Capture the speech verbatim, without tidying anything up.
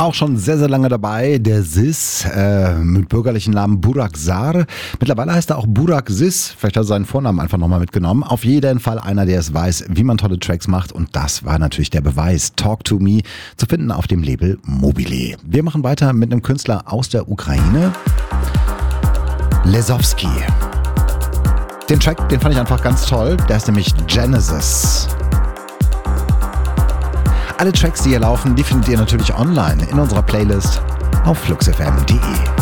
Auch schon sehr, sehr lange dabei, der Sis äh, mit bürgerlichen Namen Burak Sar. Mittlerweile heißt er auch Burak Sis. Vielleicht hat er seinen Vornamen einfach nochmal mitgenommen. Auf jeden Fall einer, der es weiß, wie man tolle Tracks macht. Und das war natürlich der Beweis. Talk to Me, zu finden auf dem Label Mobile. Wir machen weiter mit einem Künstler aus der Ukraine. Lesowski. Den Track, den fand ich einfach ganz toll. Der ist nämlich Genesis. Alle Tracks, die hier laufen, die findet ihr natürlich online in unserer Playlist auf flux f m punkt d e.